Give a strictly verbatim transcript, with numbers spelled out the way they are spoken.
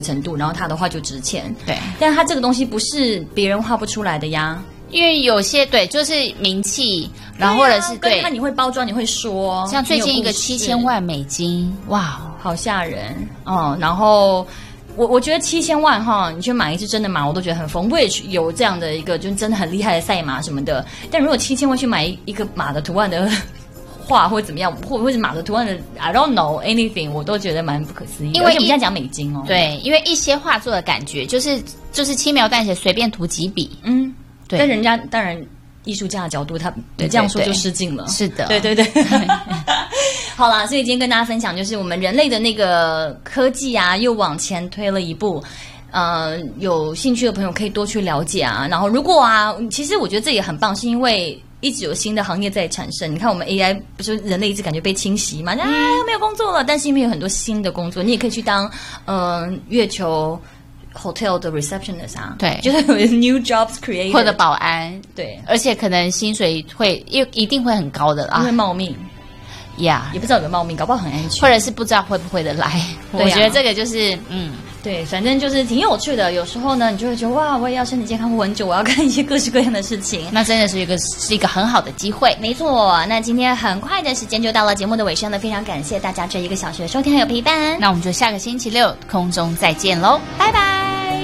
程度，然后它的话就值钱。 对， 但它这个东西不是别人画不出来的呀。 因为有些对，就是名气，然后或者是对， 它你会包装，你会说， 像最近一个七千万美金，哇， 好吓人哦。然后我我觉得七千万哈，你去买一只真的马，我都觉得很疯。我也有这样的一个，就真的很厉害的赛马什么的。但如果七千万去买一个马的图案的画或者怎么样，或者是马的图案的 ，I don't know anything， 我都觉得蛮不可思议。因为我们现在讲美金哦， 对，因为一些画作的感觉就是就是轻描淡写，随便涂几笔， 嗯。但人家当然艺术家的角度，他你这样说就失敬了。 是的， 对对对。好啦，所以今天跟大家分享，就是我们人类的那个科技啊，又往前推了一步。呃，有兴趣的朋友可以多去了解啊。然后，如果啊，其实我觉得这也很棒，是因为一直有新的行业在产生。你看，我们 A I 不是人类一直感觉被侵袭嘛，啊，没有工作了。但是因为有很多新的工作，你也可以去当嗯、呃、月球。hotel 的 receptionist 啊， 对， 就是有 new jobs created， 或者保安， 对， 而且可能薪水会一一定会很高的啦， 因为冒命呀， yeah, 也不知道有没有冒命，搞不好很安全， 或者是不知道会不会的来。啊、我觉得这个就是嗯。 对，反正就是挺有趣的。有时候呢，你就会觉得哇，我也要身体健康活很久，我要干一些各式各样的事情。 那真的是一个是一个很好的机会。 没错，那今天很快的时间就到了节目的尾声了，非常感谢大家这一个小时的收听还有陪伴。 那我们就下个星期六空中再见喽，拜拜。